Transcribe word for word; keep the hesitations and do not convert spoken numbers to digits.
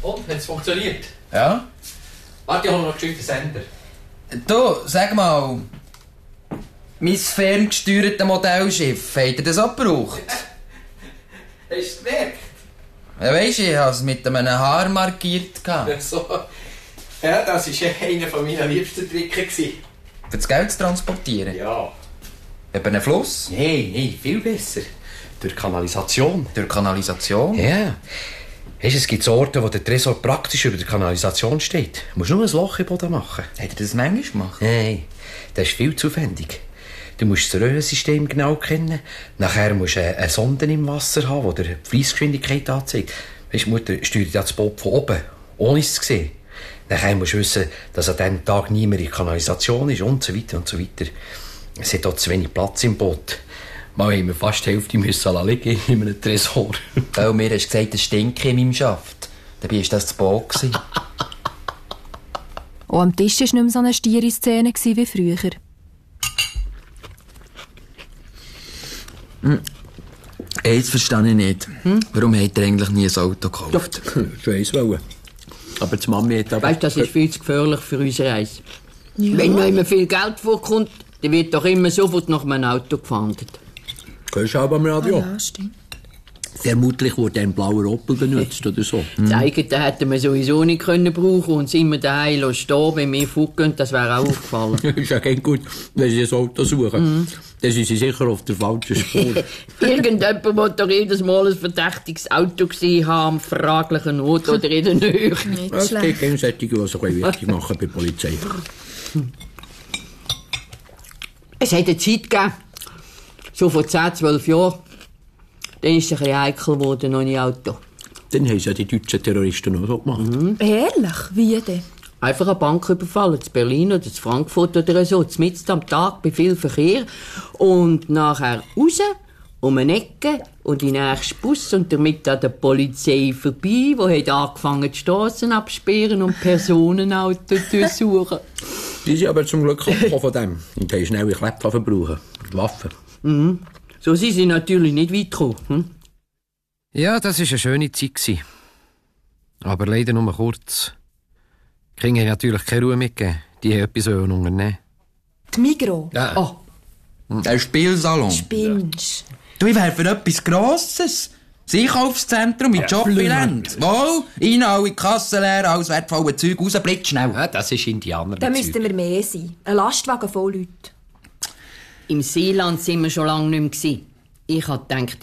Und, hat es funktioniert? Ja. Warte, ich hole noch geschwind den Sender. Du, sag mal, mein ferngesteuertes Modellschiff, habt ihr das auch gebraucht? Hast du es gemerkt? Ja, weisst du, ich habe es mit einem Haar markiert. Ja, so. Ja, das war einer meiner liebsten Tricks. Für das Geld zu transportieren? Ja. Über einen Fluss? Nein, nein, viel besser. Durch Kanalisation. Durch Kanalisation? Ja. Weißt, es gibt Orte, wo der Tresor praktisch über der Kanalisation steht. Du musst nur ein Loch im Boden machen. Habt ihr das manchmal gemacht? Nein, das ist viel zu aufwendig. Du musst das Röhrensystem genau kennen. Nachher musst du eine Sonde im Wasser haben, die dir die Fliessgeschwindigkeit anzeigt. Weißt, die Mutter steuert das Boot von oben, ohne es zu sehen. Nachher musst du wissen, dass an diesem Tag niemand in der Kanalisation ist und so weiter und so weiter. Es hat auch zu wenig Platz im Boot. Mal haben wir fast die Hälfte müssen liegen in einem Tresor. Weil mir hast gesagt, es stinkt in meinem Schaft. Dabei war das das Boot. Auch am Tisch war nicht mehr so eine stiere Szene wie früher. Hm. Eins verstehe ich nicht. Hm? Warum habt ihr eigentlich nie ein Auto gekauft? Schon eins wollen. Aber die Mami hat aber... Weißt, das ist viel zu gefährlich für unsere Reise. Ja. Wenn noch immer viel Geld vorkommt, dann wird doch immer sofort nach einem Auto gefahndet. Hörst du auch am Radio? Oh ja, stimmt. Vermutlich wurde ein blauer Opel benutzt oder so. Mhm. Das eigene hätten wir sowieso nicht können brauchen und immer daheim stehen, wenn wir fortgehen, das wäre auch aufgefallen. Ist ja kein gut, wenn sie ein Auto suchen. Mhm. Dann sind sie sicher auf der falschen Spur. Irgendjemand wird doch jedes Mal ein verdächtiges Auto gesehen haben, am fraglichen Ort oder in der Nähe. Nicht es schlecht. gibt Gegenseitige, die sich wichtig machen bei der Polizei. Es hat eine Zeit gegeben, so vor zehn, zwölf Jahren. Dann ist es ein bisschen heikel geworden, noch ein Auto. Dann haben es ja die deutschen Terroristen auch so gemacht. Mhm. Ehrlich? Wie denn? Einfach eine Bank überfallen, in Berlin oder in Frankfurt oder so, mitten am Tag bei viel Verkehr. Und nachher raus, um eine Ecke und in den nächsten Bus und damit an der Polizei vorbei, die hat angefangen, die Strassen absperren und Personenautos durchsuchen. Die sind aber zum Glück abgekommen von dem und haben schnell Kleppwaffen brauchen. Die Waffen. Mhm. So sind sie natürlich nicht weit gekommen. Hm? Ja, das war eine schöne Zeit. Aber leider nur kurz. Die Kinder haben natürlich keine Ruhe mitgegeben. Die haben etwas unternehmen. Die Migros? Ja. Oh. Ein Spielsalon. Spinnst. Du, ich wäre für etwas Grosses. Das Einkaufszentrum mit Jobbiland. Wohl, rein, alle Kassen leer, alles wertvolle Zeug, raus, blitz schnell. Ja, das ist Indianer. Da müssten wir mehr sein. Ein Lastwagen voll Leute. Im Seeland sind wir schon lange nicht mehr gewesen. Ich hab gedacht,